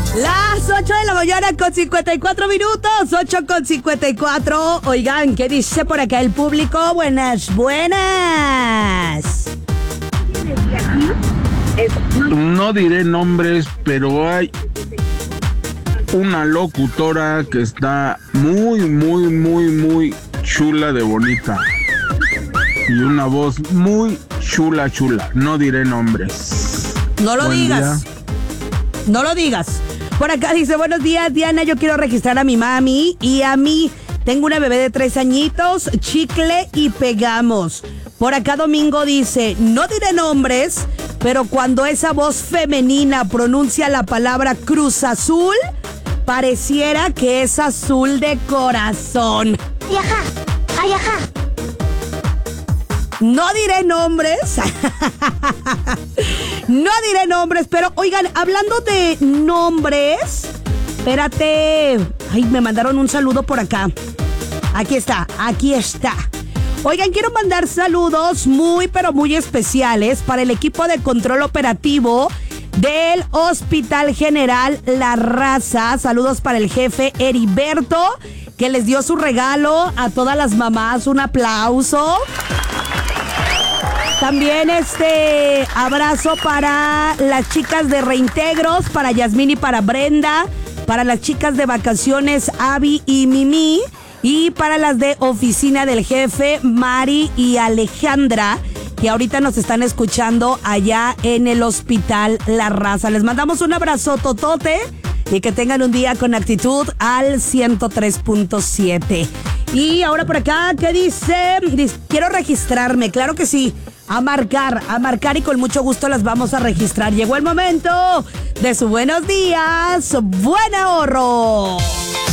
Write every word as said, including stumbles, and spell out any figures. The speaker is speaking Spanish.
Las ocho de la mañana con cincuenta y cuatro minutos, ocho con cincuenta y cuatro. Oigan, ¿qué dice por acá el público? Buenas, buenas. No diré nombres, pero hay una locutora que está muy, muy, muy, muy chula de bonita. Y una voz muy chula, chula. No diré nombres. No lo Buen digas. día. No lo digas. Por acá dice, buenos días, Diana, yo quiero registrar a mi mami y a mí. Tengo una bebé de tres añitos, chicle y pegamos. Por acá Domingo dice, no diré nombres, pero cuando esa voz femenina pronuncia la palabra Cruz Azul, pareciera que es azul de corazón. Ay, ajá. Ay, ajá. No diré nombres. No diré nombres, pero oigan, hablando de nombres, espérate. Ay, me mandaron un saludo por acá. Aquí está, aquí está. Oigan, quiero mandar saludos muy, pero muy especiales para el equipo de control operativo del Hospital General La Raza. Saludos para el jefe Heriberto, que les dio su regalo a todas las mamás. Un aplauso. También este abrazo para las chicas de Reintegros, para Yasmín y para Brenda, para las chicas de vacaciones Abby y Mimi, y para las de oficina del jefe Mari y Alejandra, que ahorita nos están escuchando allá en el Hospital La Raza. Les mandamos un abrazo totote y que tengan un día con actitud al ciento tres punto siete. Y ahora por acá, ¿qué dice? Dice, quiero registrarme, claro que sí. A marcar, a marcar y con mucho gusto las vamos a registrar. Llegó el momento de su buenos días, buen ahorro.